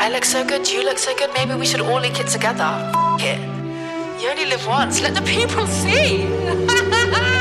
I look so good, you look so good, maybe we should all link it together. F it. You only live once, let the people see.